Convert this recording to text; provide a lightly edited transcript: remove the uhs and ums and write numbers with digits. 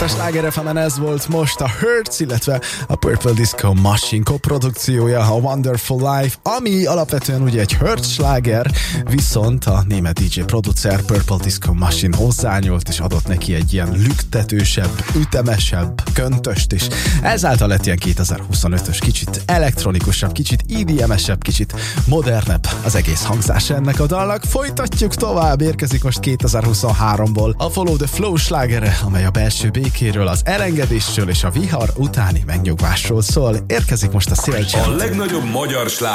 a Sláger FM-en ez volt most a Hurts, illetve a Purple Disco Machine koprodukciója, a Wonderful Life, ami alapvetően ugye egy Hurts sláger, viszont a német DJ producer Purple Disco Machine hozzányúlt, és adott neki egy ilyen lüktetősebb, ütemesebb köntöst, és ezáltal lett ilyen 2025-ös, kicsit elektronikusabb, kicsit EDM-esebb, kicsit modernebb az egész hangzása ennek a dalnak. Folytatjuk tovább, érkezik most 2023-ból a Follow the Flow slágere, amely a belső békéről, az elengedésről és a vihar utáni megnyugvásról szól. Érkezik most a Szélcsen. A legnagyobb magyar sláger